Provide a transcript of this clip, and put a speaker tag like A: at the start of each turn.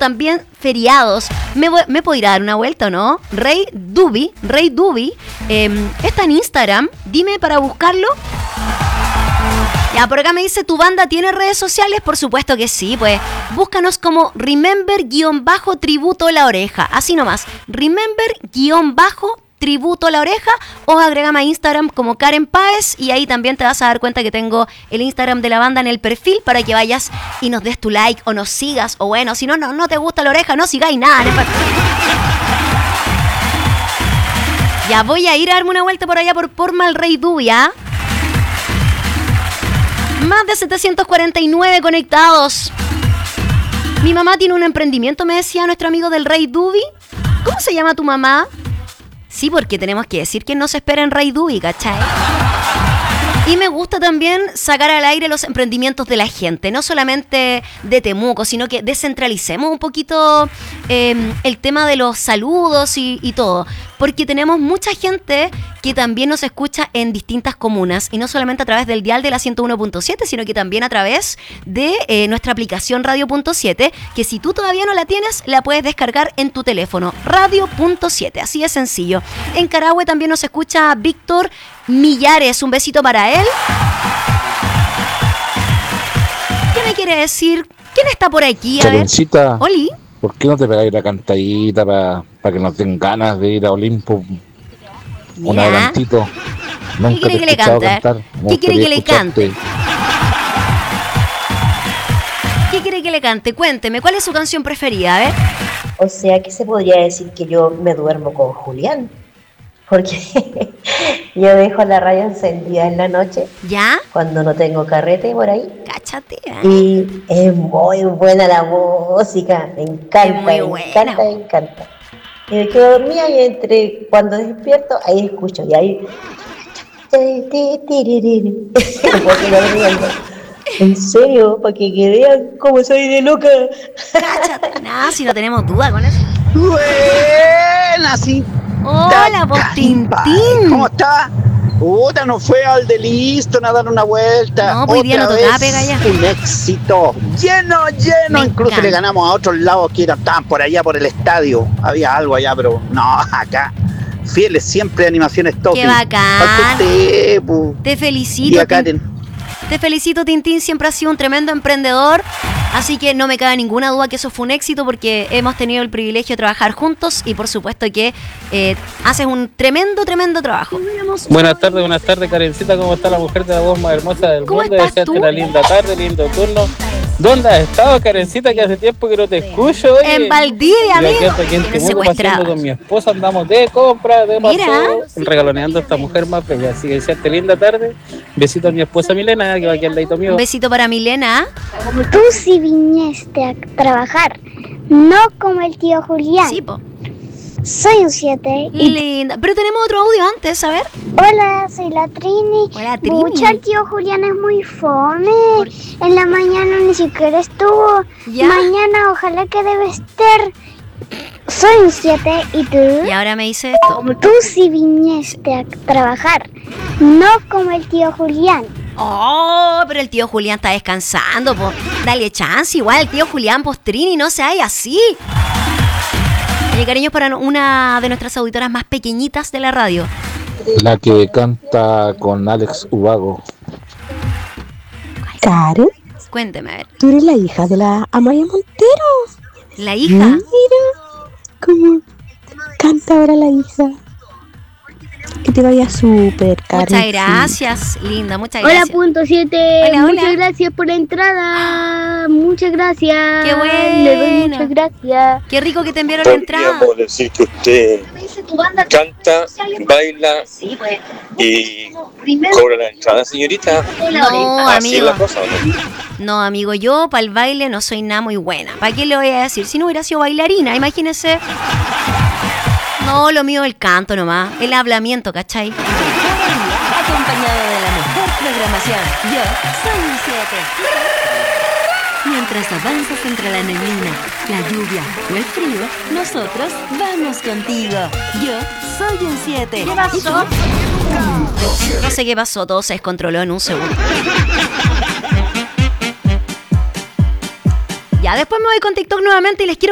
A: también feriados. ¿Me puedo ir a dar una vuelta o no? Rey Dubi, está en Instagram. Dime para buscarlo. Ya, por acá me dice, ¿tu banda tiene redes sociales? Por supuesto que sí, pues búscanos como Remember-Tributo La Oreja. Así nomás, Remember-Tributo La Oreja, o agrégame a Instagram como Karen Páez y ahí también te vas a dar cuenta que tengo el Instagram de la banda en el perfil para que vayas y nos des tu like o nos sigas, o bueno, si no te gusta La Oreja, no sigáis nada. Ya voy a ir a darme una vuelta por allá por Porma el Rey Dubia. Más de 749 conectados. Mi mamá tiene un emprendimiento, me decía nuestro amigo del Rey Dubi. ¿Cómo se llama tu mamá? Sí, porque tenemos que decir que no se espera en Rey Dubi, ¿cachai? Y me gusta también sacar al aire los emprendimientos de la gente, no solamente de Temuco, sino que descentralicemos un poquito el tema de los saludos y todo, porque tenemos mucha gente que también nos escucha en distintas comunas, y no solamente a través del dial de la 101.7, sino que también a través de nuestra aplicación Radio.7, que si tú todavía no la tienes, la puedes descargar en tu teléfono, Radio.7, así de sencillo. En Carahue también nos escucha Víctor Millares, un besito para él. ¿Qué me quiere decir? ¿Quién está por aquí? A ver. Oli.
B: ¿Por qué no te pegáis la cantadita para que nos den ganas de ir a Olimpo? Un adelantito.
A: ¿Qué quiere que le cante? ¿Qué quiere que le cante? ¿Qué quiere que le cante? Cuénteme, ¿cuál es su canción preferida? A ver.
C: O sea que se podría decir que yo me duermo con Julián. Porque yo dejo la radio encendida en la noche.
A: ¿Ya?
C: Cuando no tengo carrete por ahí.
A: Cáchate, ¿eh?
C: Y es muy buena la música. Me encanta, me encanta. Y me quedo dormida y entre cuando despierto, ahí escucho. Y ahí... En serio, para que vean cómo soy de loca.
A: Cáchate, nada, si no tenemos duda con eso.
D: Buena, sí.
A: Hola, vos Tintín.
D: ¿Cómo está? Puta, no fue al de Listo a dar una vuelta.
A: No, pues hoy día no tocaba pega ya.
D: Un éxito. Lleno. Incluso le ganamos a otros lados que estaban por allá, por el estadio. Había algo allá, pero no, acá. Fieles siempre, animaciones top.
A: Qué bacán. Te felicito.
D: Y a Karen.
A: Te felicito, Tintín, siempre has sido un tremendo emprendedor, así que no me cabe ninguna duda que eso fue un éxito porque hemos tenido el privilegio de trabajar juntos y por supuesto que haces un tremendo trabajo.
E: Buenas tardes, Karencita, ¿cómo está la mujer de la voz más hermosa del
A: ¿Cómo
E: mundo?
A: estás tú?
E: Una linda tarde, lindo turno. ¿Dónde has estado, Karencita, que hace tiempo que no te escucho? Oye,
A: en Valdivia, amigo.
E: Yo aquí en Temuco paseando con mi esposa, andamos de compra, de paseo, regaloneando a esta mujer más bella. Así que desearte linda tarde. Besito a mi esposa Milena, que va aquí al ladito mío.
A: Un besito para Milena.
F: Tú sí viniste a trabajar, no como el tío Julián.
A: Sí, po.
F: Soy un 7.
A: Linda. Pero tenemos otro audio antes, a ver.
F: Hola, soy la Trini.
A: Hola, Trini.
F: Mucha, el tío Julián es muy fome. En la mañana ni siquiera estuvo.
A: ¿Ya?
F: Mañana ojalá que debe estar. Soy un 7. ¿Y tú?
A: Y ahora me dice esto.
F: Tú sí viniste a trabajar, no como el tío Julián.
A: Oh, pero el tío Julián está descansando, po. Dale chance, igual el tío Julián Postrini, no seas así. Oye, cariños, para una de nuestras auditoras más pequeñitas de la radio.
B: La que canta con Alex Ubago.
G: Karen,
A: Cuénteme, a ver.
G: tú eres la hija de la Amaya Montero.
A: ¿La hija?
G: Mira cómo canta ahora la hija. Que te vaya súper, Karen.
A: Muchas gracias, linda, muchas gracias.
F: Hola, punto 7.
A: Hola, hola.
F: Muchas gracias por la entrada. Muchas gracias.
A: Qué bueno.
F: Le doy muchas gracias.
A: Qué rico que te enviaron la entrada.
H: Podríamos decir que usted canta, baila y cobra la entrada, señorita.
A: No,
H: Así es
A: amigo.
H: la cosa, ¿no?
A: No, amigo, yo para el baile no soy nada muy buena. ¿Para qué le voy a decir? Si no hubiera sido bailarina, imagínese. No, lo mío es el canto nomás, el hablamiento, ¿cachai?
I: Acompañado de la mejor programación. Yo soy un 7. Mientras avanzas entre la neblina, la lluvia o el frío, nosotros vamos contigo. Yo soy un 7.
A: ¿Qué pasó? No sé qué pasó, todo se descontroló en un segundo. Ya, después me voy con TikTok nuevamente y les quiero